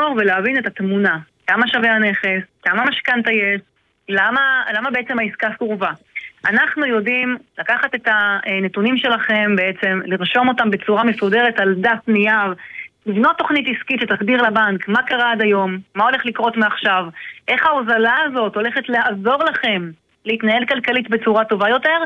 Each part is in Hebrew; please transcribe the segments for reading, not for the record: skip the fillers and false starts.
לחקור ולהבין את התמונה. כמה שווה הנכס, כמה משכנתא יש, למה בעצם העסקה סורבה. אנחנו יודעים לקחת את הנתונים שלכם בעצם, לרשום אותם בצורה מסודרת על דף נייר, לבנות תוכנית עסקית שתסביר לבנק מה קרה עד היום, מה הולך לקרות מעכשיו, איך ההוזלה הזאת הולכת לעזור לכם להתנהל כלכלית בצורה טובה יותר,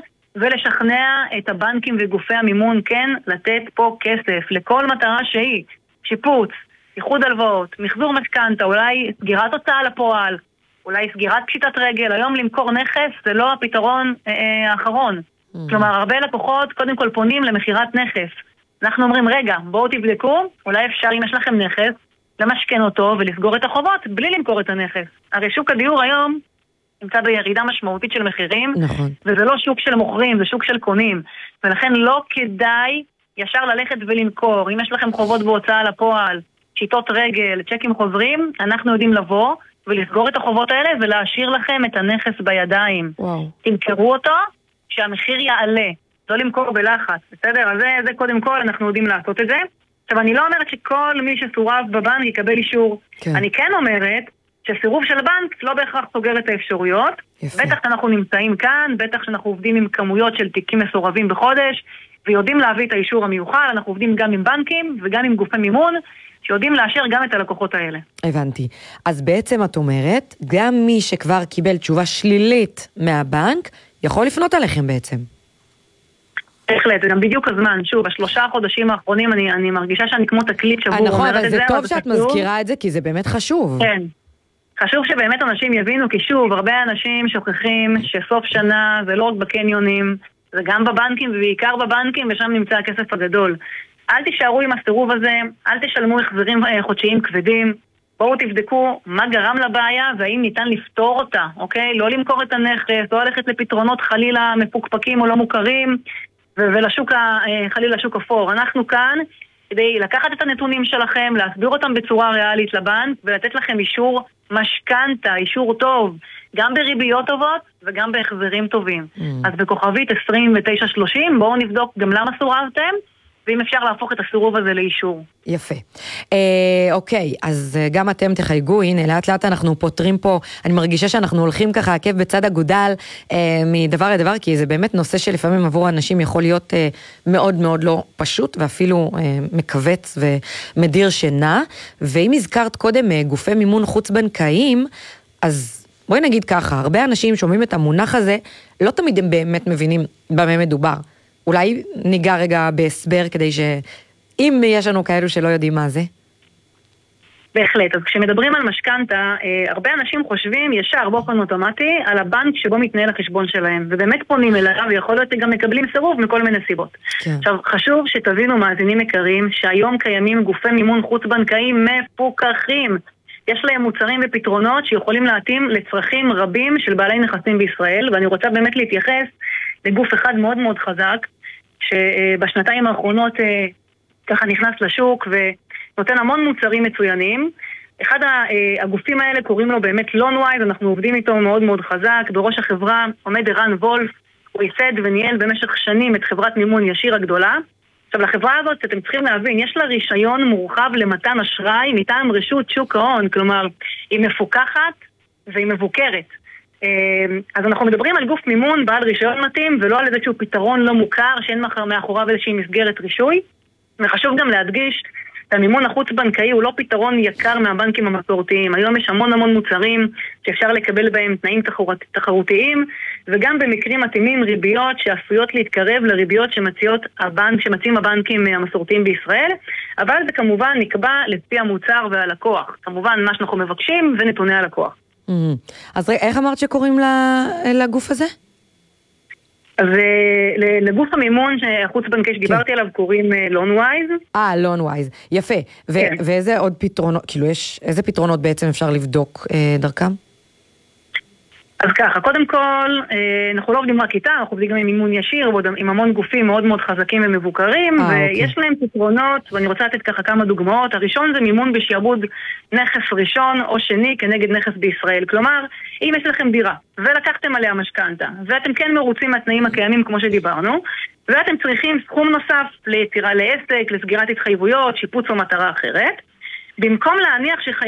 ולשכנע את הבנקים וגופי המימון כן לתת פה כסף לכל מטרה שהיא, שיפוץ, איחוד הלוואות, מחזור משכנתא, אולי סגירת הוצאה לפועל, אולי סגירת פשיטת רגל. היום למכור נכס זה לא הפתרון האחרון. כלומר, הרבה לקוחות קודם כל פונים למחירת נכס. אנחנו אומרים, רגע, בואו תבדקו, אולי אפשר אם יש לכם נכס, למשכן אותו ולסגור את החובות בלי למכור את הנכס. הרי שוק הדיור היום נמצא בירידה משמעותית של מחירים, נכון. וזה לא שוק של מוכרים, זה שוק של קונים. ולכן לא כדאי ישר ללכת ולמכור. אם יש לכם חובות בהוצאה לפועל, שיטות רגל, צ'קים חוזרים, אנחנו יודעים לבוא ולסגור את החובות האלה ולהשאיר לכם את הנכס בידיים. וואו. תמכרו אותו שהמחיר יעלה, לא למכור בלחץ, בסדר? אז זה קודם כל, אנחנו יודעים לעשות את זה. עכשיו, אני לא אומרת שכל מי שסורב בבנק יקבל אישור. כן. אני כן אומרת שסירוב של הבנק לא בהכרח סוגר את האפשרויות. יפה. בטח שאנחנו נמצאים כאן, בטח שאנחנו עובדים עם כמויות של תיקים מסורבים בחודש, ויודעים להביא את האישור המיוחד. אנחנו עובדים גם עם בנקים וגם עם גופי מימון, שיודעים לאשר גם את הלקוחות האלה. הבנתי. אז בעצם את אומרת, גם מי שכבר קיבל תשובה שלילית מהבנק, יכול לפנות עליכם בעצם. בהחלט, זה גם בדיוק הזמן. שוב, בשלושה חודשים האחרונים אני מרגישה שאני כמו תקליט שבור. נכון, אומרת אבל את זה טוב אבל שאת חשוב. מזכירה את זה, כי זה באמת חשוב. כן. חשוב שבאמת אנשים יבינו, כי שוב, הרבה אנשים שוכחים שסוף שנה זה לא רק בקניונים, זה גם בבנקים ובעיקר בבנקים, ושם נמצא הכסף הגדול. אל תישארו עם הסירוב הזה, אל תשלמו החזרים חודשיים כבדים, בואו תבדקו מה גרם לבעיה והאם ניתן לפתור אותה, אוקיי? לא למכור את הנכס, לא ללכת לפתרונות חלילה מפוקפקים או לא מוכרים, ולשוק, חלילה לשוק אפור. אנחנו כאן כדי לקחת את הנתונים שלכם, להסביר אותם בצורה ריאלית לבנק, ולתת לכם אישור משכנתא, אישור טוב, גם בריביות טובות וגם בהחזרים טובים. אז בכוכבית 2930, בואו נבדוק גם למה סורבתם, ואם אפשר להפוך את הסירוב הזה לאישור. יפה. אוקיי, אז גם אתם תחייגו, הנה, לאט לאט אנחנו פותרים פה, אני מרגישה שאנחנו הולכים ככה עקב בצד הגודל מדבר לדבר, כי זה באמת נושא שלפעמים עבור אנשים יכול להיות מאוד מאוד לא פשוט, ואפילו מקווץ ומדיר שינה, ואם הזכרת קודם גופי מימון חוץ-בנקאיים, אז בואי נגיד ככה, הרבה אנשים שומעים את המונח הזה, לא תמיד הם באמת מבינים במה מדובר. אולי ניגע רגע בהסבר כדי שאם יש לנו כאלו שלא יודעים מה זה. בהחלט, אז כשמדברים על משכנתא, הרבה אנשים חושבים ישר באופן אוטומטי על הבנק שבו מתנהל החשבון שלהם, ובאמת פונים אליו, ויכול להיות שגם מקבלים סירוב מכל מיני סיבות. כן. עכשיו, חשוב שתבינו מאזינים יקרים, שהיום קיימים גופי מימון חוץ-בנקאיים מפוקחים. יש להם מוצרים ופתרונות שיכולים להתאים לצרכים רבים של בעלי נכסים בישראל, ואני רוצה באמת להתייחס לגוף אחד מאוד מאוד חזק, שבשנתיים האחרונות ככה נכנס לשוק ונותן המון מוצרים מצוינים. אחד הגופים האלה קוראים לו באמת לונווייז, אנחנו עובדים איתו מאוד מאוד חזק. בראש החברה עומד ערן וולף, הוא ייסד וניהל במשך שנים את חברת מימון ישיר הגדולה. עכשיו, לחברה הזאת, אתם צריכים להבין, יש לה רישיון מורחב למתן אשראי מטעם רשות שוק ההון, כלומר, היא מפוקחת והיא מבוקרת. אז אנחנו מדברים על גוף מימון בעל רישיון מתאים, ולא על איזשהו פתרון לא מוכר, שאין מאחוריו איזושהי מסגרת רישוי. וחשוב גם להדגיש, המימון החוץ-בנקאי הוא לא פתרון יקר מהבנקים המסורתיים. היום יש המון מוצרים שאפשר לקבל בהם תנאים תחרותיים, וגם במקרים מתאימים ריביות שעשויות להתקרב לריביות שמציעים הבנקים המסורתיים בישראל, אבל זה כמובן נקבע לפי המוצר והלקוח. כמובן מה שאנחנו מבקשים ונתוני הלקוח. אז איך אמרת שקוראים לגוף הזה? אז לגוף המימון החוץ-בנקאי שדיברתי עליו קוראים לונווייז. לונווייז, יפה. ואיזה עוד פתרונות, כאילו איזה פתרונות בעצם אפשר לבדוק דרכם? אז ככה, קודם כל, אנחנו לא עובדים רק איתה, אנחנו עובדים גם עם מימון ישיר, עם המון גופים מאוד מאוד חזקים ומבוקרים, ויש להם פתרונות, ואני רוצה לתת ככה כמה דוגמאות. הראשון זה מימון בשעבוד נכס ראשון או שני כנגד נכס בישראל. כלומר, אם יש לכם דירה, ולקחתם עליה משכנתא, ואתם כן מרוצים מהתנאים הקיימים כמו שדיברנו, ואתם צריכים סכום נוסף ליצירה לעסק, לסגירת התחייבויות, שיפוץ או מטרה אחרת, במקום להניח